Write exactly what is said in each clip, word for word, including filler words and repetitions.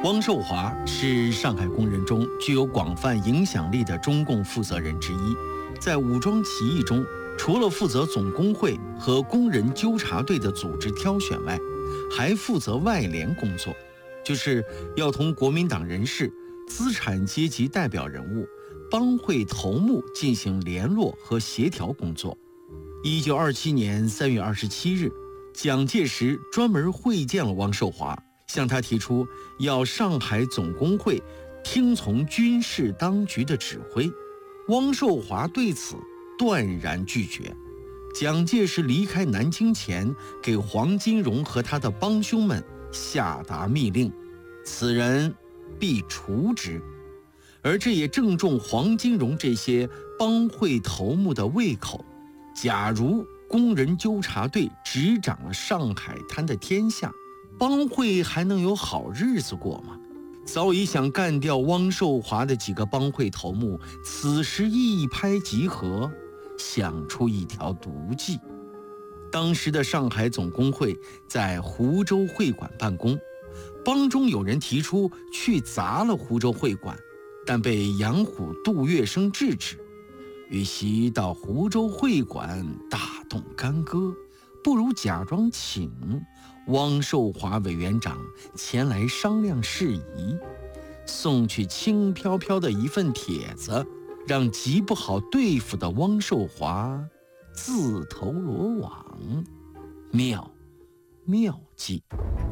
汪寿华是上海工人中具有广泛影响力的中共负责人之一。在武装起义中，除了负责总工会和工人纠察队的组织挑选外，还负责外联工作，就是要同国民党人士、资产阶级代表人物、帮会头目进行联络和协调工作。一九二七年三月二十七日，蒋介石专门会见了汪寿华，向他提出要上海总工会听从军事当局的指挥。汪寿华对此断然拒绝。蒋介石离开南京前，给黄金荣和他的帮凶们下达密令，此人必除之。而这也正中黄金荣这些帮会头目的胃口。假如工人纠察队执掌了上海滩的天下，帮会还能有好日子过吗？早已想干掉汪寿华的几个帮会头目，此时一拍即合，想出一条毒计。当时的上海总工会在湖州会馆办公，帮中有人提出去砸了湖州会馆，但被杨虎、杜月笙制止。与其到湖州会馆大动干戈，不如假装请汪寿华委员长前来商量事宜，送去轻飘飘的一份帖子，让极不好对付的汪寿华自投罗网。妙妙计。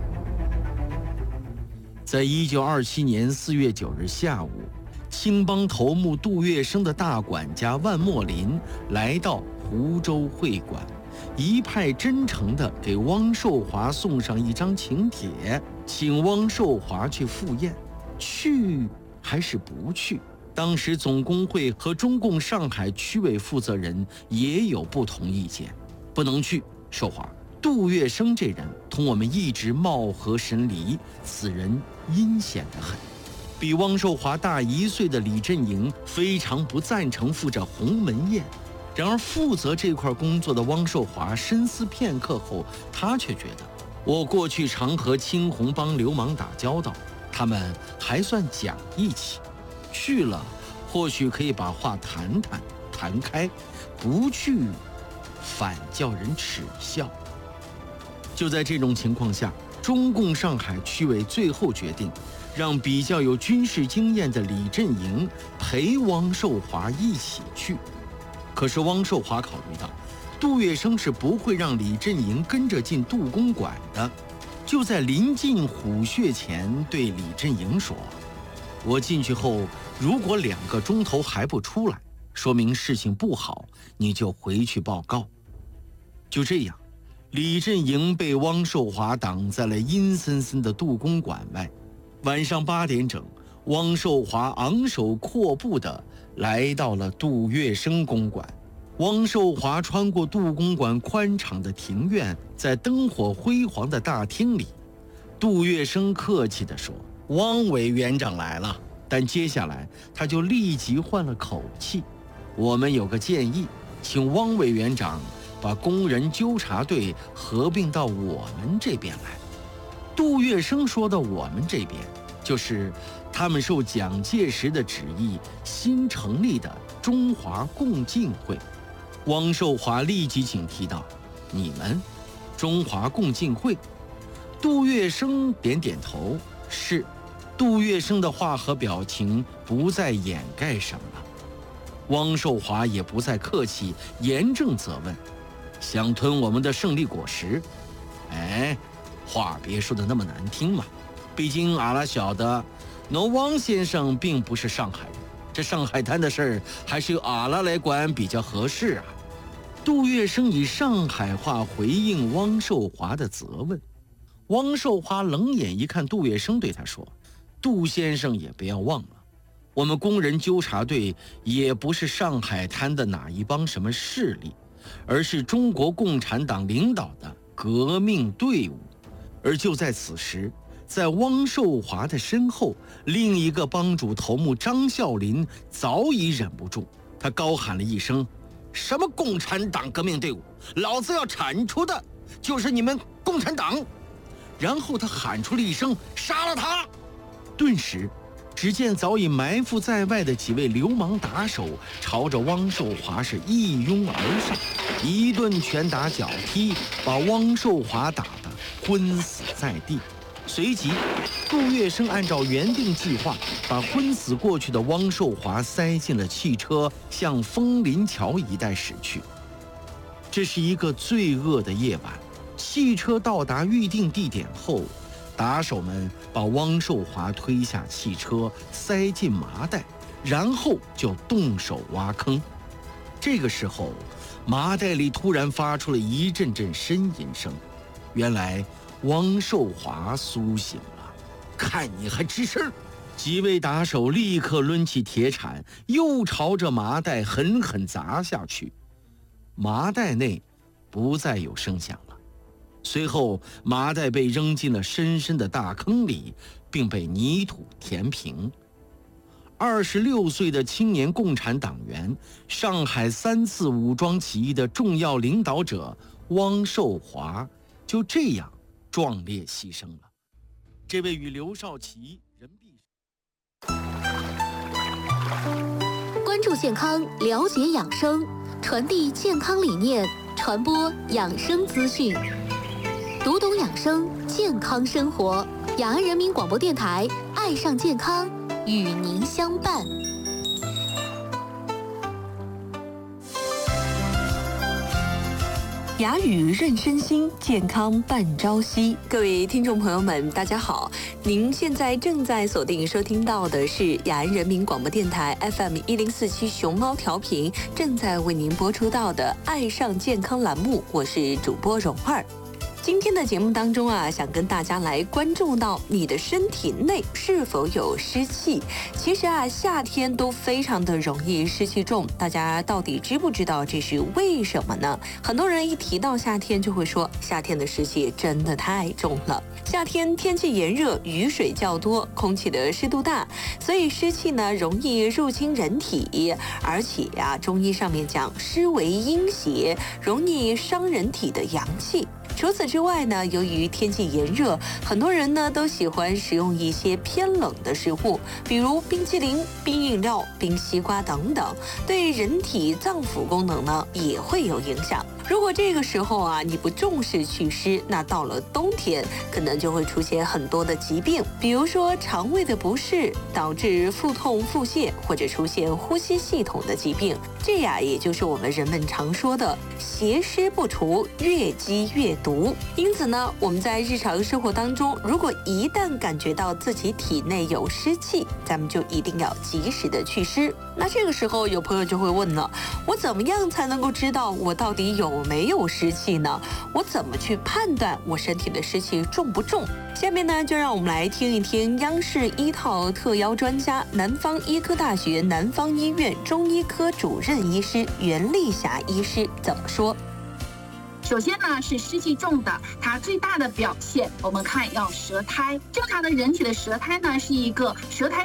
在一九二七年四月九日下午，青帮头目杜月笙的大管家万墨林来到湖州会馆，一派真诚地给汪寿华送上一张请帖，请汪寿华去赴宴。去还是不去？当时总工会和中共上海区委负责人也有不同意见。不能去，寿华，杜月笙这人同我们一直貌合神离，此人阴险得很。比汪寿华大一岁的李振营非常不赞成赴这鸿门宴。然而负责这块工作的汪寿华深思片刻后，他却觉得，我过去常和青红帮流氓打交道，他们还算讲义气，去了或许可以把话谈谈谈开，不去反叫人耻笑。就在这种情况下，中共上海区委最后决定让比较有军事经验的李振营陪汪寿华一起去。可是汪寿华考虑到杜月笙是不会让李振营跟着进杜公馆的，就在临近虎穴前对李振营说，我进去后如果两个钟头还不出来，说明事情不好，你就回去报告。就这样，李振营被汪寿华挡在了阴森森的杜公馆外。晚上八点整，汪寿华昂首阔步地来到了杜月笙公馆。汪寿华穿过杜公馆宽敞的庭院，在灯火辉煌的大厅里，杜月笙客气地说，汪委员长来了。但接下来他就立即换了口气，我们有个建议，请汪委员长把工人纠察队合并到我们这边来。杜月笙说的我们这边，就是他们受蒋介石的旨意新成立的中华共进会。汪寿华立即警惕道，你们中华共进会？杜月笙点点头，是。杜月笙的话和表情不再掩盖什么了。汪寿华也不再客气，严正责问，想吞我们的胜利果实？哎，话别说的那么难听嘛，毕竟阿拉晓得那汪先生并不是上海人，这上海滩的事儿还是由阿拉来管比较合适啊。杜月笙以上海话回应汪寿华的责问。汪寿华冷眼一看杜月笙，对他说，杜先生也不要忘了，我们工人纠察队也不是上海滩的哪一帮什么势力，而是中国共产党领导的革命队伍。而就在此时，在汪寿华的身后，另一个帮主头目张啸林早已忍不住，他高喊了一声，什么共产党革命队伍，老子要铲除的就是你们共产党。然后他喊出了一声，杀了他。 顿时，只见早已埋伏在外的几位流氓打手朝着汪寿华是一拥而上，一顿拳打脚踢，把汪寿华打得昏死在地。随即，杜月笙按照原定计划，把昏死过去的汪寿华塞进了汽车，向枫林桥一带驶去。这是一个罪恶的夜晚。汽车到达预定地点后，打手们把汪寿华推下汽车，塞进麻袋，然后就动手挖坑。这个时候，麻袋里突然发出了一阵阵呻吟声，原来汪寿华苏醒了。看你还吱声！几位打手立刻抡起铁铲，又朝着麻袋狠狠砸下去。麻袋内不再有声响了。随后，麻袋被扔进了深深的大坑里，并被泥土填平。二十六岁的青年共产党员，上海三次武装起义的重要领导者汪寿华，就这样壮烈牺牲了。这位与刘少奇、任弼关注健康，了解养生，传递健康理念，传播养生资讯。读懂养生，健康生活。雅安人民广播电台，爱上健康，与您相伴。 雅语润身心，健康伴朝夕。各位听众朋友们，大家好！您现在正在锁定收听到的是雅安人民广播电台 F M 一零四七熊猫调频，正在为您播出到的《爱上健康》栏目，我是主播蓉儿。今天的节目当中啊，想跟大家来关注到你的身体内是否有湿气。其实啊，夏天都非常的容易湿气重，大家到底知不知道这是为什么呢？很多人一提到夏天就会说，夏天的湿气真的太重了。夏天天气炎热，雨水较多，空气的湿度大，所以湿气呢容易入侵人体，而且啊，中医上面讲湿为阴邪，容易伤人体的阳气。除此之外呢，由于天气炎热，很多人呢都喜欢食用一些偏冷的食物，比如冰淇淋、冰饮料、冰西瓜等等，对人体脏腑功能呢也会有影响。如果这个时候啊你不重视祛湿，那到了冬天可能就会出现很多的疾病，比如说肠胃的不适，导致腹痛、腹泻，或者出现呼吸系统的疾病。这呀，也就是我们人们常说的邪湿不除，越积越毒。因此呢，我们在日常生活当中，如果一旦感觉到自己体内有湿气，咱们就一定要及时的祛湿。那这个时候有朋友就会问了，我怎么样才能够知道我到底有没有湿气呢？我怎么去判断我身体的湿气重不重？下面呢，就让我们来听一听央视一套特邀专家、南方医科大学南方医院中医科主任医师袁丽霞医师怎么说。 首先呢，是湿气重的，它最大的表现，我们看要舌苔。正常的人体的舌苔呢，是一个舌苔